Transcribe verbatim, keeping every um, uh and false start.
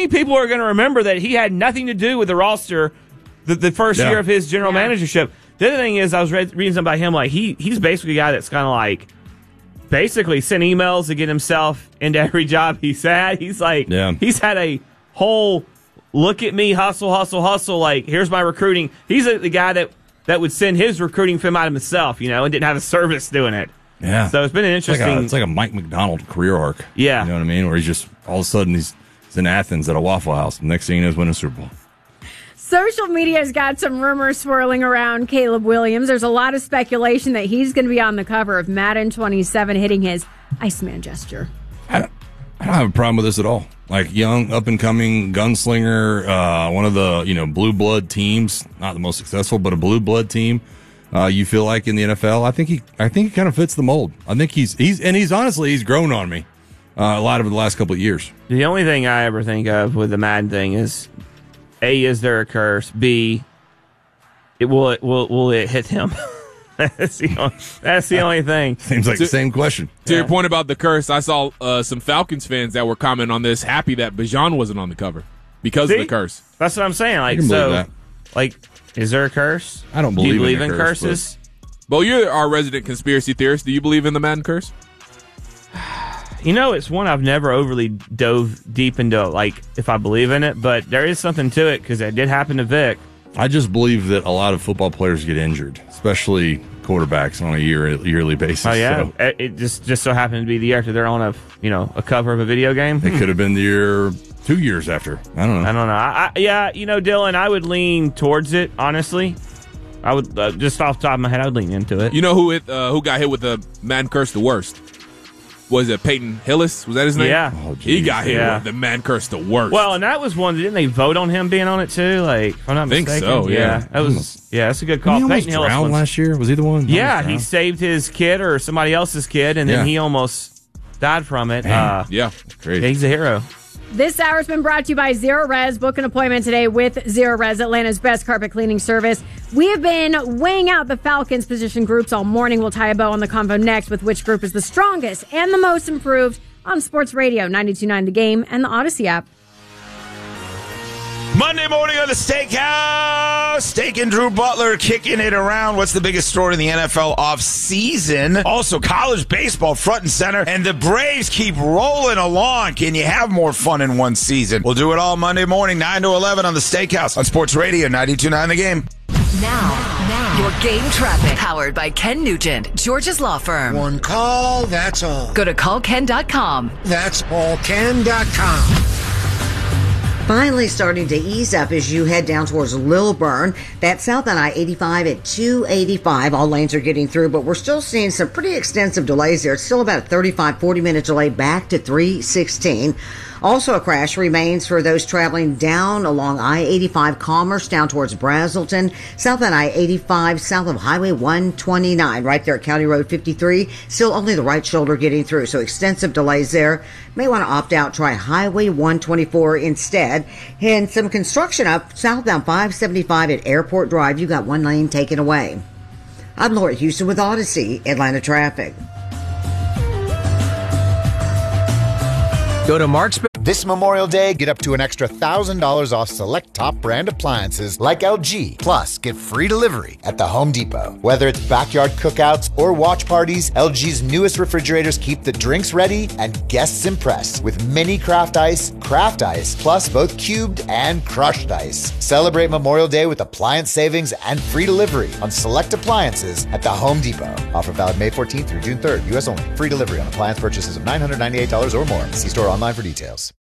many people are going to remember that he had nothing to do with the roster the, the first yeah. year of his general yeah. managership? The other thing is, I was read, reading something about him. Like he he's basically a guy that's kind of like basically sent emails to get himself into every job he's had. He's like yeah. he's had a whole look at me, hustle, hustle, hustle. Like here's my recruiting. He's a, the guy that. that would send his recruiting film out himself, you know, and didn't have a service doing it. Yeah. So it's been an interesting... It's like a, it's like a Mike McDonald career arc. Yeah. You know what I mean? Where he's just, all of a sudden, he's, he's in Athens at a Waffle House. The next thing he knows, winning a Super Bowl. Social media's got some rumors swirling around Caleb Williams. There's a lot of speculation that he's going to be on the cover of Madden twenty-seven, hitting his Iceman gesture. I don't, I don't have a problem with this at all. Like, young, up-and-coming gunslinger, uh, one of the, you know, blue blood teams, not the most successful, but a blue blood team, uh, you feel like in the N F L. I think he I think he kind of fits the mold. I think he's, he's and he's honestly, he's grown on me uh, a lot over the last couple of years. The only thing I ever think of with the Madden thing is, A, is there a curse? B, it will it will will it hit him? That's the only, that's the only thing. Seems like to, the same question. To yeah. your point about the curse, I saw uh, some Falcons fans that were commenting on this, happy that Bijan wasn't on the cover because See? of the curse. That's what I'm saying. Like, can so, believe that. like, is there a curse? I don't Do you believe believe in, in, a curse, curses? Bo, you're our resident conspiracy theorist. Do you believe in the Madden curse? You know, it's one I've never overly dove deep into, like, if I believe in it, but there is something to it because it did happen to Vic. I just believe that a lot of football players get injured, especially quarterbacks on a year yearly basis. Oh yeah, So it it just just so happened to be the year after they're on a you know a cover of a video game. it could have been the year two years after. I don't know. I don't know. I, I, yeah, you know, Dylan, I would lean towards it. Honestly, I would uh, just off the top of my head, I would lean into it. You know who it, uh, who got hit with the Madden curse the worst? Was it Peyton Hillis? Was that his name? Yeah. Oh, he got hit yeah. with the Madden curse the worst. Well, and that was one. Didn't they vote on him being on it too? Like, if I'm not I think mistaken. so, yeah. that was. Yeah, that's a good call. He almost Peyton Hillis drowned was- last year. Was he the one? Yeah, Almost he drowned? saved his kid or somebody else's kid, and then Yeah. he almost died from it. Man. Uh, yeah. Crazy. yeah, he's a hero. This hour's been brought to you by Zero Res. Book an appointment today with Zero Res, Atlanta's best carpet cleaning service. We have been weighing out the Falcons position groups all morning. We'll tie a bow on the convo next with which group is the strongest and the most improved on Sports Radio ninety-two point nine The Game and the Odyssey app. Monday morning on the Steakhouse. Steak and Drew Butler kicking it around. What's the biggest story in the N F L offseason? Also, college baseball front and center. And the Braves keep rolling along. Can you have more fun in one season? We'll do it all Monday morning, nine to eleven on the Steakhouse on Sports Radio ninety-two point nine The Game. Now, now, your game traffic. Powered by Ken Nugent, George's Law Firm. One call, that's all. Go to call ken dot com. That's all ken dot com. Finally starting to ease up as you head down towards Lilburn. That's south on I eighty-five at two eighty-five. All lanes are getting through, but we're still seeing some pretty extensive delays there. It's still about a thirty-five, forty minute delay back to three sixteen. Also, a crash remains for those traveling down along I eighty-five Commerce down towards Brazelton. South on I eighty-five, south of Highway one twenty-nine, right there at County Road fifty-three. Still only the right shoulder getting through, so extensive delays there. May want to opt out, try Highway one twenty-four instead. And some construction up southbound five seventy-five at Airport Drive. You got one lane taken away. I'm Laura Houston with Odyssey, Atlanta Traffic. Go to Mark's. This Memorial Day, get up to an extra one thousand dollars off select top brand appliances like L G. Plus, get free delivery at the Home Depot. Whether it's backyard cookouts or watch parties, L G's newest refrigerators keep the drinks ready and guests impressed with mini craft ice, craft ice, plus both cubed and crushed ice. Celebrate Memorial Day with appliance savings and free delivery on select appliances at the Home Depot. Offer valid May fourteenth through June third. U S only. Free delivery on appliance purchases of nine hundred ninety-eight dollars or more. See store online for details.